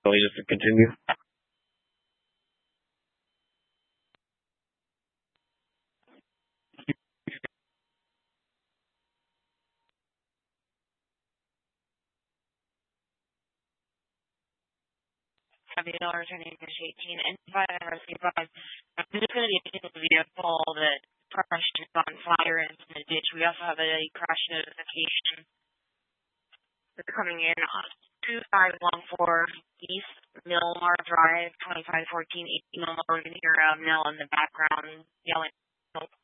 So just to continue. $70 turning dash 18 and 5 RC 5. This is going to be a vehicle that crashed on fire and in the ditch. We also have a crash notification that's coming in on 2514 East Milmar Drive, 2514 East Milmar. You can hear Mel in the background yelling.